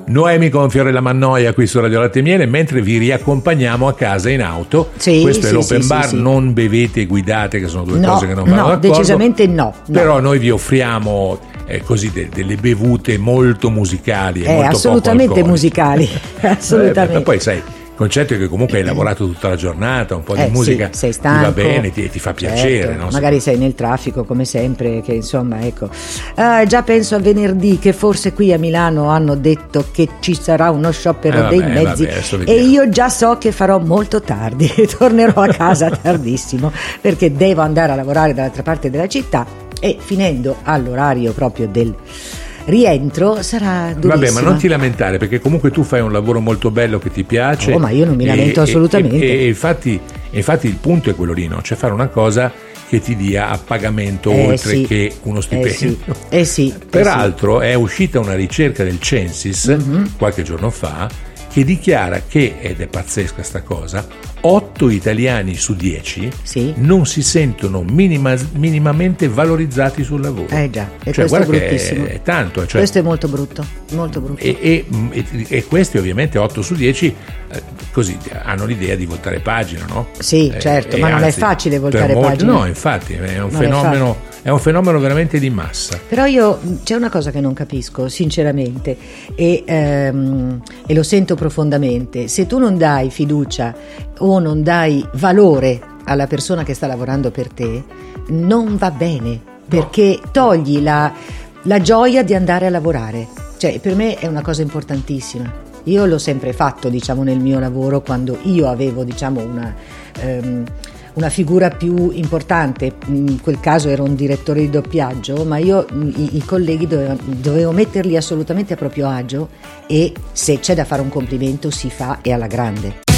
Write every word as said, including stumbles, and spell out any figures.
Noemi con Fiorella Mannoia qui su Radio Latte e Miele, mentre vi riaccompagniamo a casa in auto. Sì, questo sì, è l'open sì, bar, sì, sì. Non bevete e guidate, che sono due no, cose che non vanno no, d'accordo. decisamente no, no. Però noi vi offriamo eh, così de- delle bevute molto musicali e eh, molto assolutamente poco musicali. Assolutamente. Eh, ma poi sai, il concetto è che comunque hai lavorato tutta la giornata, un po' di Eh, musica sì, sei ti stanco, va bene, ti, ti fa piacere, certo, no? magari sei nel traffico come sempre, che insomma ecco. Ah, già penso a venerdì, che forse qui a Milano hanno detto che ci sarà uno sciopero Eh, dei vabbè, mezzi, vabbè, adesso e vediamo. io già so che farò molto tardi, tornerò a casa tardissimo perché devo andare a lavorare dall'altra parte della città e finendo all'orario proprio del rientro sarà durissima. Vabbè, ma non ti lamentare, perché comunque tu fai un lavoro molto bello che ti piace. Oh, ma io non mi lamento e, assolutamente. E, e, e infatti, infatti il punto è quello lì, no? Cioè fare una cosa che ti dia a pagamento Eh, oltre sì. che uno stipendio. Eh sì, eh sì, eh Peraltro è uscita una ricerca del Censis mm-hmm. qualche giorno fa che dichiara che, ed è pazzesca sta cosa, otto italiani su dieci sì. non si sentono minima, minimamente valorizzati sul lavoro. Eh già, e cioè, questo è guarda che bruttissimo. è, è tanto. Cioè, questo è molto brutto, molto brutto. E, e, e, e questi ovviamente otto su dieci eh, così hanno l'idea di voltare pagina, no? Sì, certo, eh, ma non anzi, è facile voltare molti, pagina. No, infatti, è un Non fenomeno, è, è un fenomeno veramente di massa. Però io c'è una cosa che non capisco, sinceramente, e, ehm, e lo sento profondamente. Se tu non dai fiducia o non dai valore alla persona che sta lavorando per te, non va bene, perché togli la, la gioia di andare a lavorare. Cioè, per me è una cosa importantissima. Io l'ho sempre fatto, diciamo, nel mio lavoro, quando io avevo, diciamo, una, um, una figura più importante. In quel caso ero un direttore di doppiaggio, ma io i, i colleghi dovevo, dovevo metterli assolutamente a proprio agio, e se c'è da fare un complimento si fa, e alla grande.